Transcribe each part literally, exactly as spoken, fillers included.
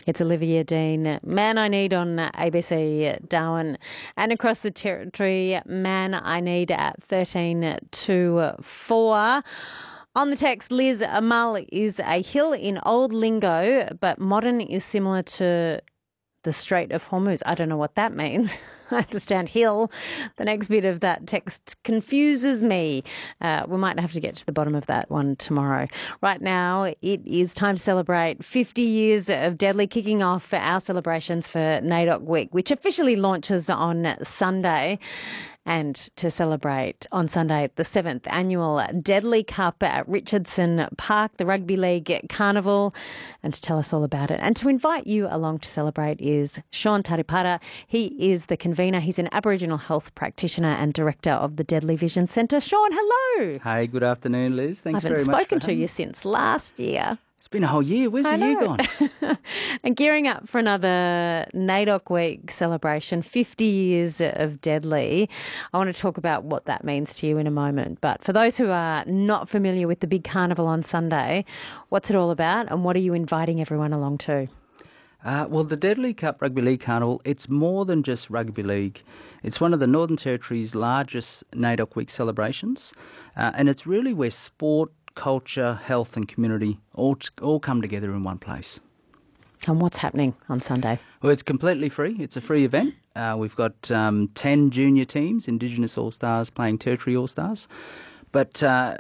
It's Olivia Dean. Man I Need on A B C Darwin. And across the territory, Man I Need at thirteen to four. On the text, Liz, Amal is a hill in old lingo, but modern is similar to the Strait of Hormuz. I don't know what that means. I understand hill. The next bit of that text confuses me. Uh, we might have to get to the bottom of that one tomorrow. Right now, it is time to celebrate fifty years of Deadly, kicking off our celebrations for NAIDOC Week, which officially launches on Sunday. And to celebrate on Sunday, the seventh annual Deadly Cup at Richardson Park, the Rugby League Carnival. And to tell us all about it and to invite you along to celebrate is Sean Taripara. He is the convener. He's an Aboriginal health practitioner and director of the Deadly Vision Centre. Sean, hello. Hey, good afternoon, Liz. Thanks very much. I haven't spoken to you since last year. It's been a whole year. Where's I the year know. gone? And gearing up for another NAIDOC Week celebration, fifty years of Deadly. I want to talk about what that means to you in a moment. But for those who are not familiar with the big carnival on Sunday, what's it all about and what are you inviting everyone along to? Uh, well, the Deadly Cup Rugby League Carnival, it's more than just rugby league. It's one of the Northern Territory's largest NAIDOC Week celebrations. Uh, and it's really where sport, culture, health and community all all come together in one place. And what's happening on Sunday? Well, it's completely free. It's a free event. Uh, we've got um, ten junior teams, Indigenous All-Stars playing Territory All-Stars. But uh,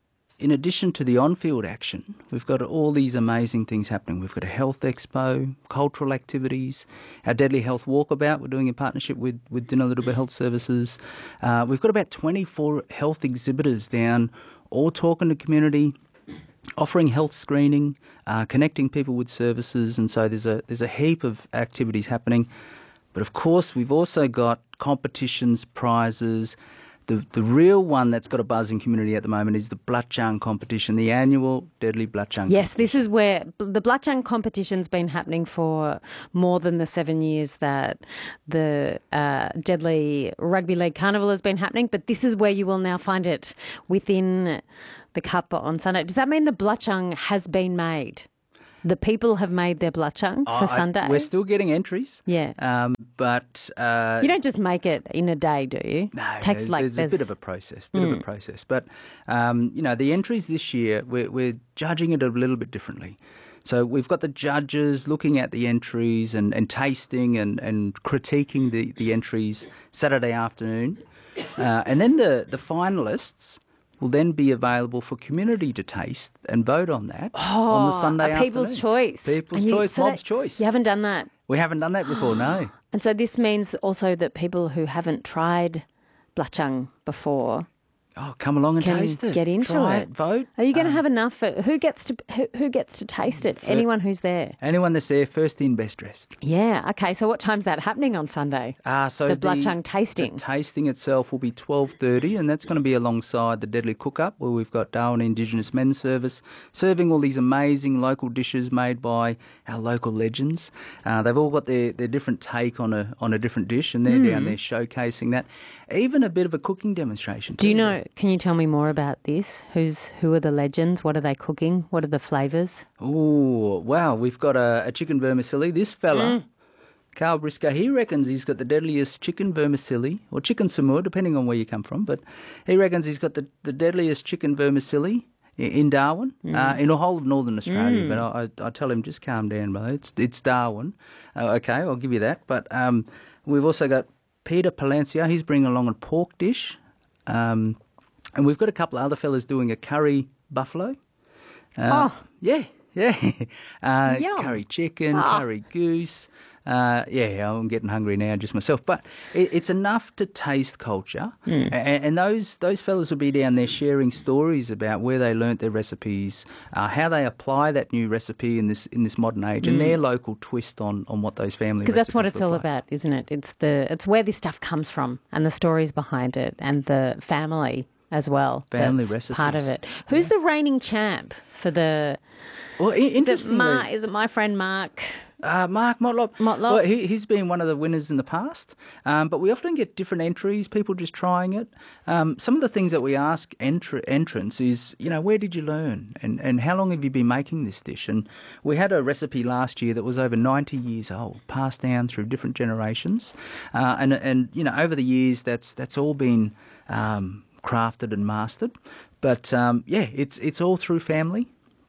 in addition to the on-field action, we've got all these amazing things happening. We've got a health expo, cultural activities, our Deadly Health Walkabout we're doing in partnership with, with Dinner Little Bit Health Services. Uh, we've got about twenty-four health exhibitors down, all talking to community, offering health screening, uh, connecting people with services, and so there's a there's a heap of activities happening. But of course, we've also got competitions, prizes. The the real one that's got a buzz in community at the moment is the Blatchung competition, the annual Deadly Blatchung. Yes, this is where the Blatchung competition's been happening for more than the seven years that the uh, Deadly Rugby League Carnival has been happening. But this is where you will now find it within the Cup on Sunday. Does that mean the Blatchung has been made? The people have made their Blatchung Oh, for I- Sunday? We're still getting entries. Yeah. Um, but uh, You don't just make it in a day, do you? No, Takes there's, like there's a there's- bit of a process, bit of a process. But, um, you know, the entries this year, we're, we're judging it a little bit differently. So we've got the judges looking at the entries and, and tasting and, and critiquing the, the entries Saturday afternoon. Uh, and then the, the finalists will then be available for community to taste and vote on that on the Sunday a afternoon. people's choice. People's And you- choice, so mob's that- choice. You haven't done that? We haven't done that before, no. And so this means also that people who haven't tried Blatchung before Oh, come along and can taste it. get into Try it. Vote. Are you going to Um, have enough? For, who gets to who, who gets to taste it? Anyone who's there. Anyone that's there, first in, best dressed. Yeah. Okay. So what time's that happening on Sunday? Uh, so The Blatchung tasting. The tasting itself will be twelve thirty, and that's going to be alongside the Deadly Cook-Up, where we've got Darwin Indigenous Men's Service serving all these amazing local dishes made by our local legends. Uh, they've all got their, their different take on a on a different dish, and they're down there showcasing that. Even a bit of a cooking demonstration. Do you too. know? Can you tell me more about this? Who's who are the legends? What are they cooking? What are the flavours? Oh, wow. We've got a, a chicken vermicelli. This fella, Carl Briscoe, he reckons he's got the deadliest chicken vermicelli, or chicken samur, depending on where you come from, but he reckons he's got the, the deadliest chicken vermicelli i- in Darwin, uh, in the whole of Northern Australia. But I, I, I tell him, just calm down, brother. It's, it's Darwin. Uh, okay, I'll give you that. But um, we've also got Peter Palancia. He's bringing along a pork dish. Um, and we've got a couple of other fellas doing a curry buffalo. Uh, Oh. Yeah, yeah. Uh, Yum. curry chicken, Ah. curry goose. Uh, yeah, I'm getting hungry now just myself. But it, it's enough to taste culture. Hmm. And, and those those fellas will be down there sharing stories about where they learnt their recipes, uh, how they apply that new recipe in this in this modern age, and their local twist on, on what those family Because that's what recipes it's look all like. about, isn't it? It's the it's where this stuff comes from and the stories behind it and the family as well. Family that's part of recipes. it. Who's the reigning champ for the? Well, i- Is it, interestingly, Mar- is it my friend Mark Uh, Mark Motlop. Motlop. Well, he, he's been one of the winners in the past, um, but we often get different entries, people just trying it. Um, some of the things that we ask entr- entrants is, you know, where did you learn and, and how long have you been making this dish? And we had a recipe last year that was over ninety years old, passed down through different generations. Uh, and, and, you know, over the years, that's, that's all been um, crafted and mastered. But, um, yeah, it's, it's all through family.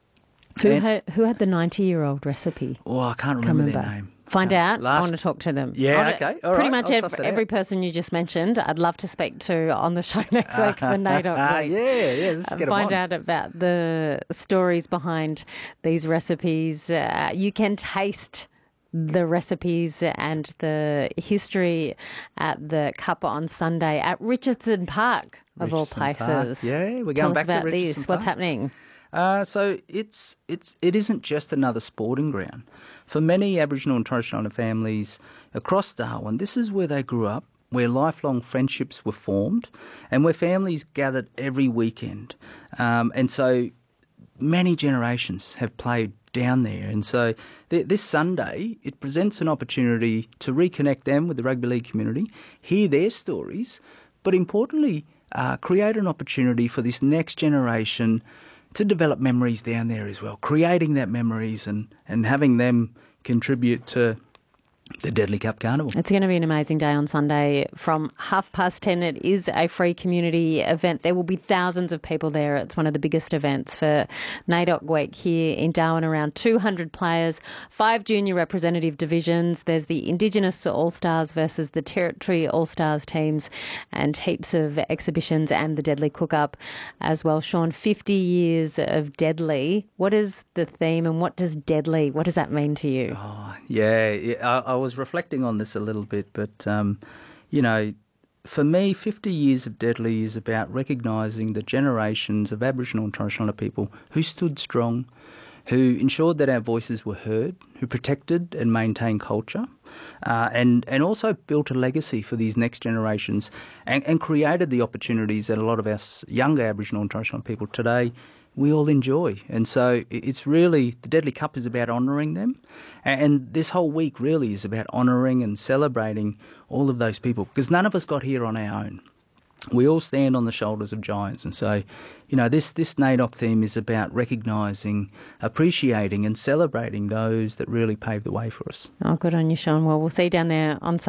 Who And- had, who had the ninety-year-old recipe? Oh, I can't remember, Remember. their name. Find Uh, out. last- I want to talk to them. Yeah, I wanna- okay. All Pretty right, much I'll every, suss it every out. person you just mentioned, I'd love to speak to on the show next week for NAIDOC Ah, Week. yeah, yeah. Let's And get 'em find on. out about the stories behind these recipes. Uh, you can taste the recipes and the history at the Cup on Sunday at Richardson Park, of all Richardson Park. places. Yeah, we're Tell going us back to about Richardson this. What's Park. happening? Uh, so it's it's it isn't just another sporting ground. For many Aboriginal and Torres Strait Islander families across Darwin, this is where they grew up, where lifelong friendships were formed, and where families gathered every weekend. Um, and so many generations have played down there. And so th- this Sunday, it presents an opportunity to reconnect them with the rugby league community, hear their stories, but importantly, uh, create an opportunity for this next generation to develop memories down there as well, creating that memories and, and having them contribute to the Deadly Cup Carnival. It's going to be an amazing day on Sunday from half past ten. It is a free community event. There will be thousands of people there. It's one of the biggest events for NAIDOC Week here in Darwin. Around two hundred players, five junior representative divisions. There's the Indigenous All-Stars versus the Territory All-Stars teams and heaps of exhibitions and the Deadly Cook-Up as well. Sean, fifty years of Deadly. What is the theme and what does Deadly, what does that mean to you? Oh, yeah, yeah, I, I was reflecting on this a little bit, but, um, you know, for me, fifty years of Deadly is about recognising the generations of Aboriginal and Torres Strait Islander people who stood strong, who ensured that our voices were heard, who protected and maintained culture, uh, and, and also built a legacy for these next generations and, and created the opportunities that a lot of our s- younger Aboriginal and Torres Strait Islander people today we all enjoy. And so it's really, the Deadly Cup is about honouring them. And this whole week really is about honouring and celebrating all of those people, because none of us got here on our own. We all stand on the shoulders of giants. And so, you know, this, this NAIDOC theme is about recognising, appreciating and celebrating those that really paved the way for us. Oh, good on you, Sean. Well, we'll see you down there on Sunday.